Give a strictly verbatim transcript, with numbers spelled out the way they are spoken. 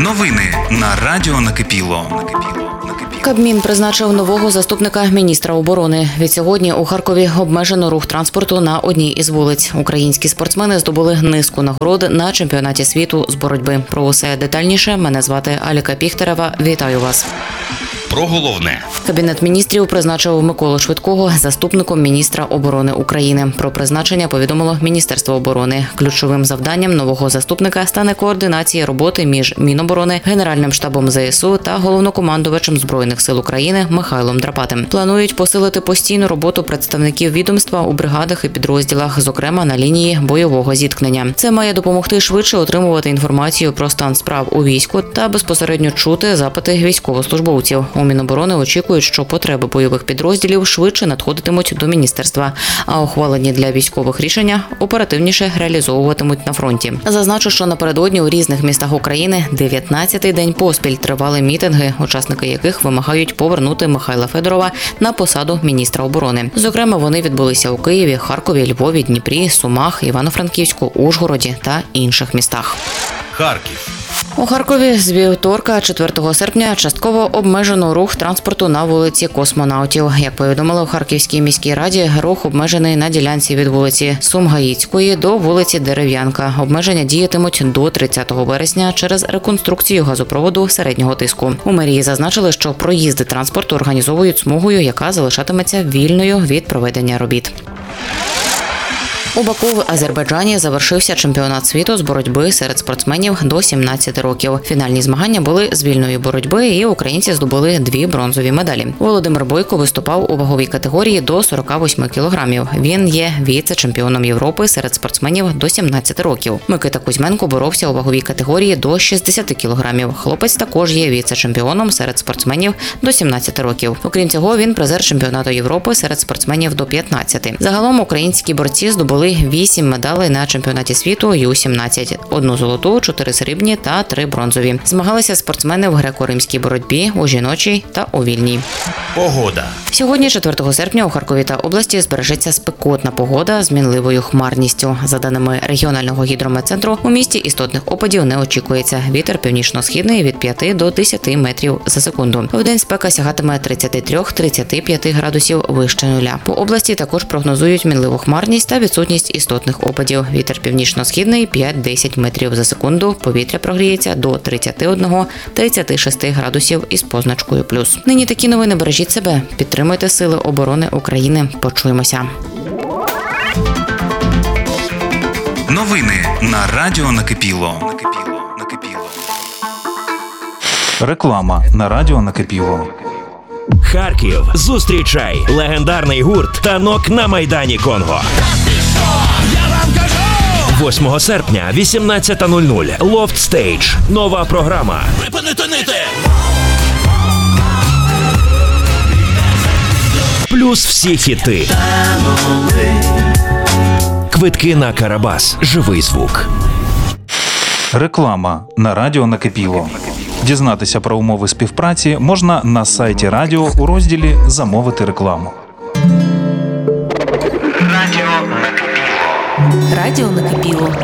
Новини на Радіо Накипіло. Кабмін призначив нового заступника міністра оборони. Відсьогодні у Харкові обмежено рух транспорту на одній із вулиць. Українські спортсмени здобули низку нагород на чемпіонаті світу з боротьби. Про усе детальніше мене звати Аліка Піхтерева. Вітаю вас. Про головне. Кабінет міністрів призначив Миколу Швидкого заступником міністра оборони України. Про призначення повідомило Міністерство оборони. Ключовим завданням нового заступника стане координація роботи між Міноборони, Генеральним штабом зе ес у та головнокомандувачем Збройних сил України Михайлом Драпатим. Планують посилити постійну роботу представників відомства у бригадах і підрозділах, зокрема на лінії бойового зіткнення. Це має допомогти швидше отримувати інформацію про стан справ у війську та безпосередньо чути запити військовослужбовців. У Міноборони очікують, що потреби бойових підрозділів швидше надходитимуть до міністерства, а ухвалені для військових рішення оперативніше реалізовуватимуть на фронті. Зазначу, що напередодні у різних містах України дев'ятнадцятий день поспіль тривали мітинги, учасники яких вимагають повернути Михайла Федорова на посаду міністра оборони. Зокрема, вони відбулися у Києві, Харкові, Львові, Дніпрі, Сумах, Івано-Франківську, Ужгороді та інших містах. Харків. У Харкові з вівторка, четвертого серпня, частково обмежено рух транспорту на вулиці Космонавтів. Як повідомили в Харківській міській раді, рух обмежений на ділянці від вулиці Сумгаїцької до вулиці Дерев'янка. Обмеження діятимуть до тридцятого вересня через реконструкцію газопроводу середнього тиску. У мерії зазначили, що проїзди транспорту організовують смугою, яка залишатиметься вільною від проведення робіт. У Баку в Азербайджані завершився чемпіонат світу з боротьби серед спортсменів до сімнадцяти років. Фінальні змагання були з вільної боротьби, і українці здобули дві бронзові медалі. Володимир Бойко виступав у ваговій категорії до сорока восьми кілограмів. Він є віце-чемпіоном Європи серед спортсменів до сімнадцяти років. Микита Кузьменко боровся у ваговій категорії до шістдесяти кілограмів. Хлопець також є віце-чемпіоном серед спортсменів до сімнадцяти років. Окрім цього, він призер чемпіонату Європи серед спортсменів до п'ятнадцяти. Загалом українські борці здобули вісім медалей на чемпіонаті світу ю сімнадцять. Одну золоту, чотири срібні та три бронзові. Змагалися спортсмени в греко-римській боротьбі, у жіночій та у вільній. Погода. Сьогодні, четвертого серпня, у Харкові та області збережеться спекотна погода з мінливою хмарністю. За даними регіонального гідрометцентру, у місті істотних опадів не очікується. Вітер північно-східний від п'яти до десяти метрів за секунду. Вдень спека сягатиме тридцяти трьох - тридцяти п'яти градусів вище нуля. По області також прогнозують мінливу хмарність та відсутність істотних опадів. Вітер північно-східний п'ять-десять метрів за секунду. Повітря прогріється до тридцяти одного - тридцяти шести градусів із позначкою плюс. Нині такі новини. Бережіть себе. Підтримуйте Сили оборони України. Почуємося. Новини на Радіо Накипіло. Реклама на Радіо Накипіло. Харків. Зустрічай легендарний гурт «Танок» на Майдані Конго. восьмого серпня, вісімнадцята нуль нуль. Loft Stage. Нова програма. Припинити нити! Плюс всі хіти. Квитки на Карабас. Живий звук. Реклама на Радіо Накипіло. Дізнатися про умови співпраці можна на сайті радіо у розділі «Замовити рекламу». Радіо Накипіло. Радіо Накипіло.